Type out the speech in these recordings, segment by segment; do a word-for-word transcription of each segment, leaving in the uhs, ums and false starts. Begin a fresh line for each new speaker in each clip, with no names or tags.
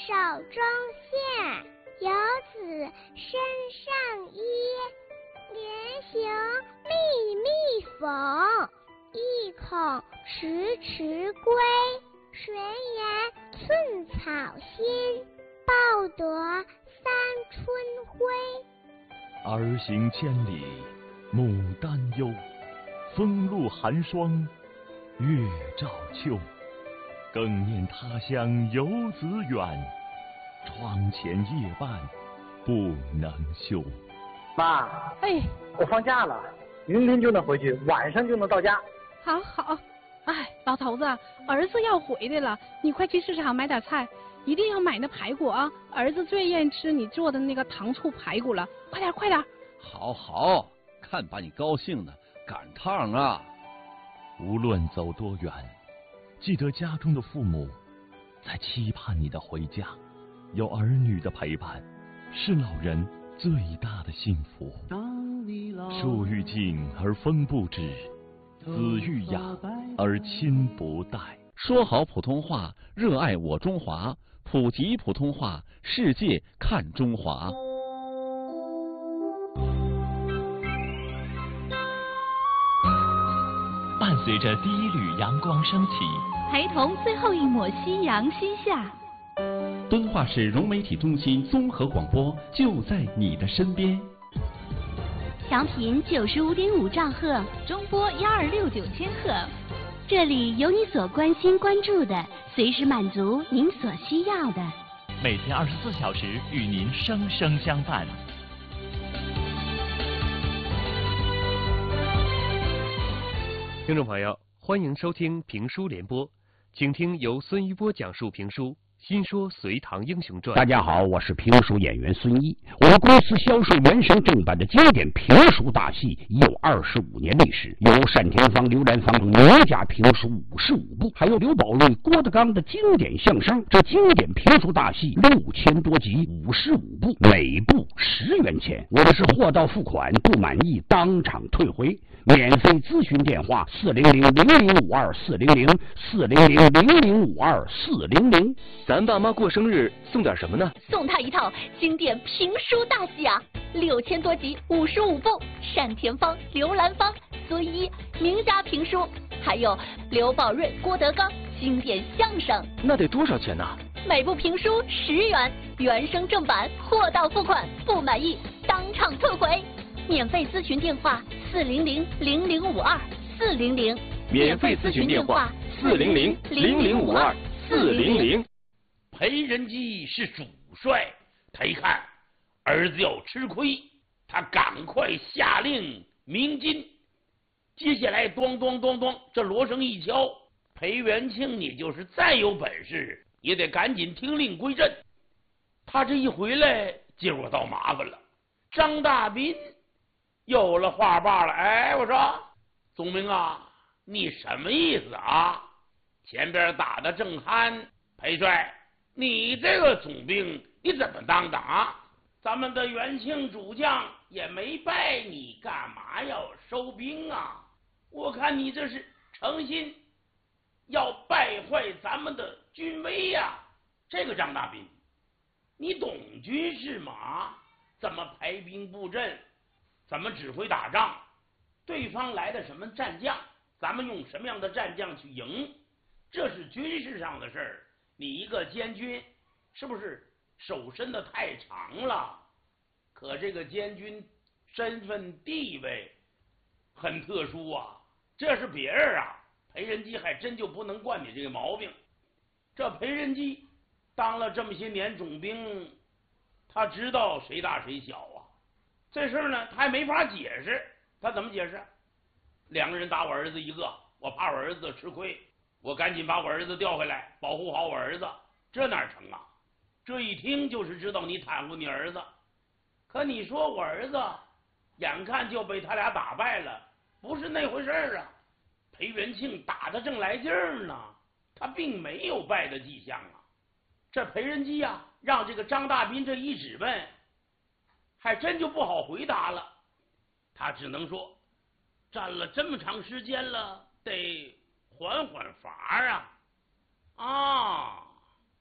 手中线，游子身上衣。连行密密缝，意恐迟迟归。谁言寸草心，报得三春晖。
儿行千里母担忧，风露寒霜月照秋。更念他乡游子远，窗前夜半不能休。
妈，
哎，
我放假了，明天就能回去，晚上就能到家。
好好，哎，老头子，儿子要回来了，你快去市场买点菜，一定要买那排骨啊！儿子最愿意吃你做的那个糖醋排骨了，快点快点！
好好，看把你高兴的，赶趟啊！
无论走多远，记得家中的父母在期盼你的回家，有儿女的陪伴，是老人最大的幸福。树欲静而风不止，子欲养而亲不待。
说好普通话，热爱我中华，普及普通话，世界看中华。
伴随着第一缕阳光升起，
陪同最后一抹夕阳西下。
敦化市融媒体中心综合广播就在你的身边。
调频九十五点五兆赫，中波幺二六九千赫。这里有你所关心关注的，随时满足您所需要的。
每天二十四小时与您生生相伴。
听众朋友，欢迎收听评书联播，请听由孙一波讲述评书新说《隋唐英雄传》。
大家好，我是评书演员孙一。我们公司销售原声正版的经典评书大戏已有二十五年历史，有单田芳、刘兰芳等名家评书五十五部，还有刘宝瑞、郭德纲的经典相声。这经典评书大戏六千多集，五十五部，每部十元钱。我们是货到付款，不满意当场退回。免费咨询电话：四零零零零五二四零零四零零零零五二四零零。
咱爸妈过生日送点什么呢？
送他一套经典评书大戏啊，六千多集，五十五部，单田芳、刘兰芳、孙一名家评书，还有刘宝瑞、郭德纲经典相声。
那得多少钱呢？
每部评书十元，原声正版，货到付款，不满意当场退回。免费咨询电话：四零零零零五二四零零。
免费咨询电话：四零零零零五二四零零。
裴仁基是主帅，他一看儿子要吃亏，他赶快下令鸣金。接下来咚咚咚咚，这锣声一敲，裴元庆你就是再有本事，也得赶紧听令归阵。他这一回来，结果倒麻烦了。张大斌有了话罢了，哎，我说宗明啊，你什么意思啊？前边打得正酣，裴帅，你这个总兵你怎么当的啊？咱们的元庆主将也没拜你，干嘛要收兵啊？我看你这是诚心要败坏咱们的军威呀、啊！这个张大斌，你懂军事吗？怎么排兵布阵？怎么指挥打仗？对方来的什么战将，咱们用什么样的战将去赢？这是军事上的事儿。你一个监军，是不是手伸的太长了？可这个监军身份地位很特殊啊，这是别人啊，裴仁基还真就不能惯你这个毛病。这裴仁基当了这么些年总兵，他知道谁大谁小啊。这事儿呢，他还没法解释。他怎么解释？两个人打我儿子一个，我怕我儿子吃亏，我赶紧把我儿子调回来，保护好我儿子，这哪成啊？这一听就是知道你袒护你儿子。可你说我儿子眼看就被他俩打败了，不是那回事儿啊。裴元庆打得正来劲儿呢，他并没有败的迹象啊。这裴仁基啊，让这个张大斌这一质问，还真就不好回答了。他只能说，站了这么长时间了，得缓缓法啊。啊，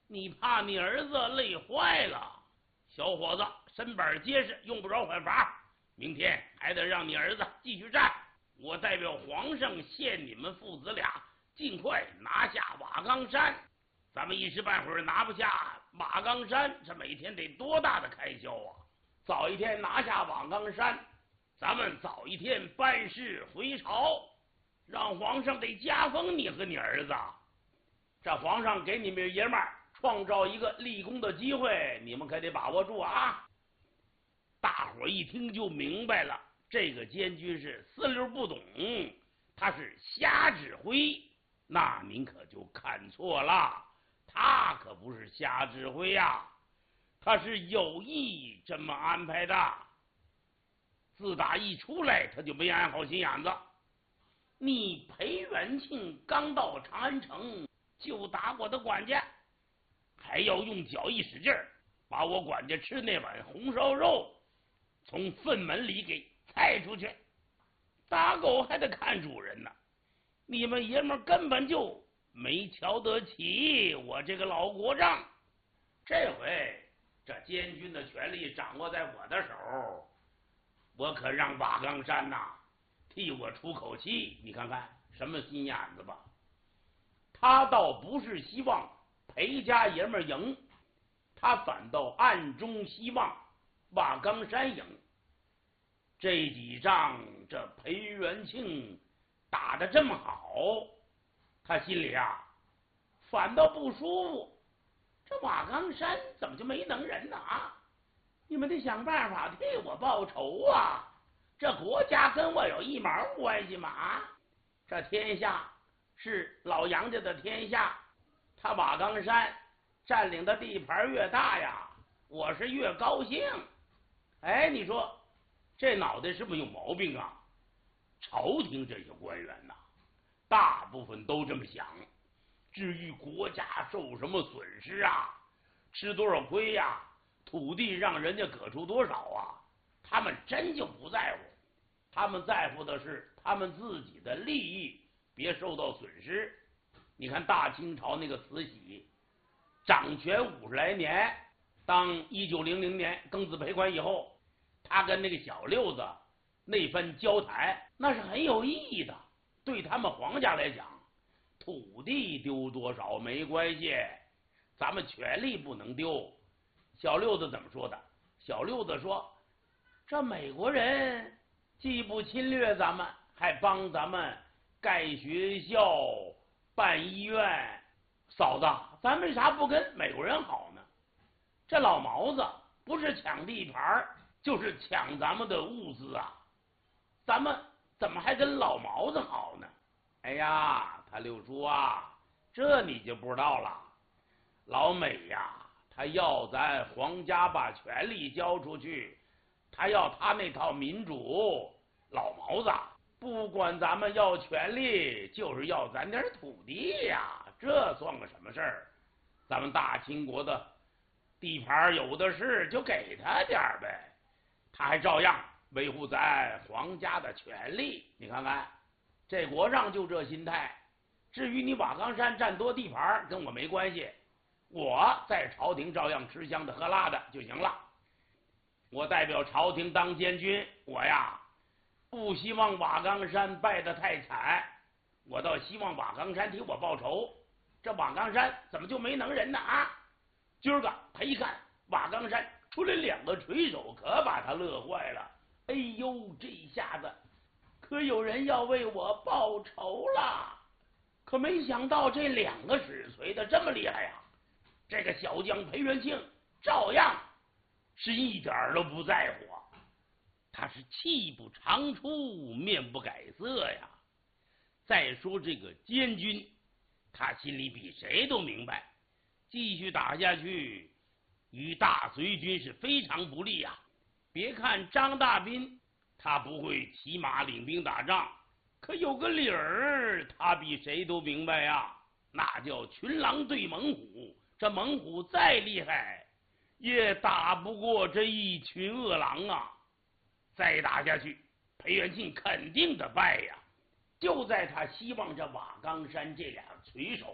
你怕你儿子累坏了。小伙子身板结实，用不着换法，明天还得让你儿子继续战。我代表皇上限你们父子俩尽快拿下瓦岗山。咱们一时半会儿拿不下瓦岗山，这每天得多大的开销啊！早一天拿下瓦岗山，咱们早一天办事回朝，让皇上得加封你和你儿子。这皇上给你们爷们儿创造一个立功的机会，你们可得把握住啊！大伙一听就明白了，这个监军是四溜不懂，他是瞎指挥。那您可就看错了，他可不是瞎指挥呀、啊，他是有意这么安排的。自打一出来，他就没安好心眼子。你裴元庆刚到长安城就打我的管家，还要用脚一使劲儿，把我管家吃那碗红烧肉从粪门里给踩出去。打狗还得看主人呢，你们爷们根本就没瞧得起我这个老国丈。这回这监军的权力掌握在我的手，我可让瓦岗山呐、啊、替我出口气。你看看什么心眼子吧。他倒不是希望裴家爷们赢，他反倒暗中希望瓦岗山赢。这几仗这裴元庆打得这么好，他心里啊反倒不舒服。这瓦岗山怎么就没能人呢啊？你们得想办法替我报仇啊！这国家跟我有一毛关系吗？啊，这天下是老杨家的天下，他瓦岗山占领的地盘越大呀，我是越高兴。哎，你说这脑袋是不是有毛病啊？朝廷这些官员呐、啊，大部分都这么想。至于国家受什么损失啊，吃多少亏呀、啊，土地让人家割出多少啊，他们真就不在乎。他们在乎的是他们自己的利益别受到损失。你看大清朝那个慈禧掌权五十来年，当一九零零年庚子赔款以后，他跟那个小六子那番交谈，那是很有意义的。对他们皇家来讲，土地丢多少没关系，咱们权力不能丢。小六子怎么说的？小六子说，这美国人既不侵略咱们，还帮咱们盖学校办医院，嫂子咱为啥不跟美国人好呢？这老毛子不是抢地盘就是抢咱们的物资啊，咱们怎么还跟老毛子好呢？哎呀，他六叔啊，这你就不知道了。老美呀，他要咱皇家把权力交出去，他要他那套民主。老毛子不管咱们要权力，就是要咱点土地呀，这算个什么事儿？咱们大清国的地盘有的是，就给他点呗，他还照样维护咱皇家的权利。你看看这国丈就这心态。至于你瓦岗山占多地盘跟我没关系，我在朝廷照样吃香的喝辣的就行了。我代表朝廷当监军，我呀不希望瓦岗山败得太惨，我倒希望瓦岗山替我报仇。这瓦岗山怎么就没能人呢啊？今儿个他一看瓦岗山出来两个锤手，可把他乐坏了。哎呦，这下子可有人要为我报仇了。可没想到这两个使锤的这么厉害呀！这个小将裴元庆照样是一点都不在乎，他是气不长出，面不改色呀。再说这个监军，他心里比谁都明白，继续打下去与大隋军是非常不利呀。别看张大斌他不会骑马领兵打仗，可有个理儿他比谁都明白呀，那叫群狼对猛虎。这猛虎再厉害也打不过这一群恶狼啊！再打下去裴元庆肯定的败呀。就在他希望这瓦岗山这俩锤手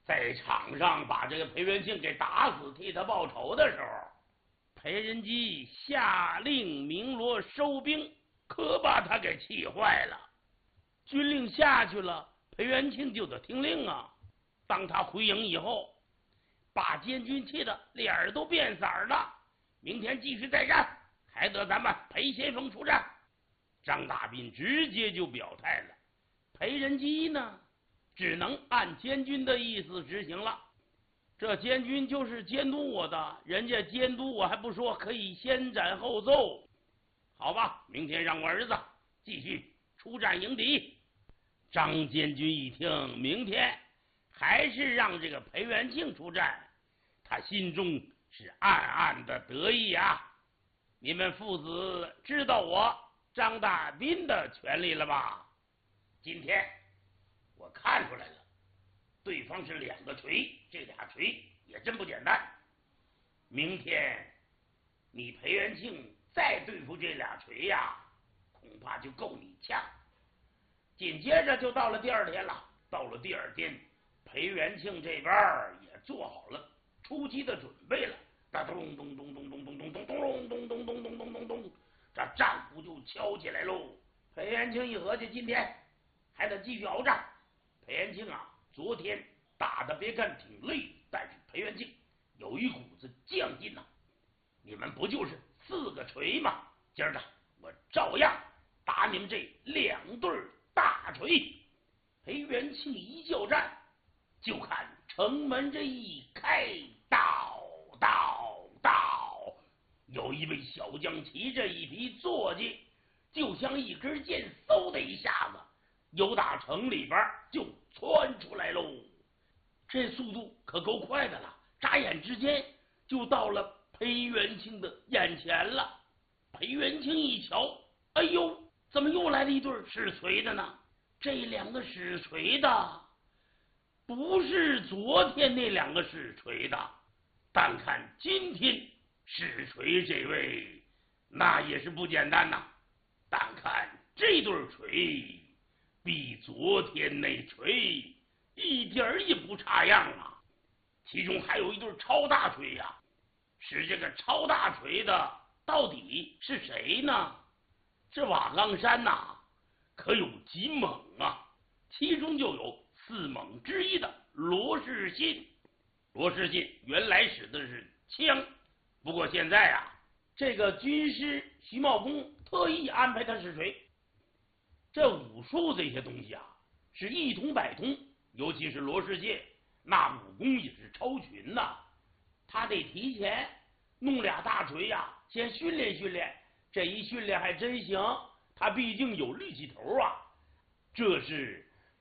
在场上把这个裴元庆给打死，替他报仇的时候，裴仁基下令鸣锣收兵，可把他给气坏了。军令下去了，裴元庆就得听令啊。当他回营以后，把监军气得脸儿都变色了。明天继续再战，还得咱们裴先锋出战。张大斌直接就表态了，裴仁基呢，只能按监军的意思执行了。这监军就是监督我的，人家监督我还不说可以先斩后奏。好吧，明天让我儿子继续出战迎敌。张监军一听，明天还是让这个裴元庆出战，他心中是暗暗的得意啊。你们父子知道我张大斌的权利了吧？今天我看出来了，对方是两个锤，这俩锤也真不简单。明天你裴元庆再对付这俩锤呀，恐怕就够你呛。紧接着就到了第二天了，到了第二天，裴元庆这边也做好了出击的准备了。哒咚咚咚咚咚咚咚咚咚咚咚咚咚咚咚咚咚，这战鼓就敲起来喽。裴元庆一合计，今天还得继续鏖战。裴元庆啊，昨天打的别看挺累，但是裴元庆有一股子犟劲呐。你们不就是四个锤吗？今儿个我照样打你们这两对大锤。裴元庆一叫战，就看城门这一开，到到到，有一位小将骑着一匹坐骑，就像一根箭，嗖的一下子由大城里边就窜出来喽。这速度可够快的了，眨眼之间就到了裴元庆的眼前了。裴元庆一瞧，哎呦，怎么又来了一对使锤的呢？这两个使锤的不是昨天那两个使锤的，但看今天使锤这位那也是不简单呐。但看这对锤比昨天那锤一点也不差样啊。其中还有一对超大锤呀、啊，使这个超大锤的到底是谁呢？这瓦岗山呐、啊，可有几猛啊！其中就有四猛之一的罗士信。罗士信原来使的是枪，不过现在啊，这个军师徐茂公特意安排他使锤。这武术这些东西啊，是一通百通，尤其是罗士信，那武功也是超群呐、啊。他得提前弄俩大锤呀、啊，先训练训练。这一训练还真行，他毕竟有力气头啊。这是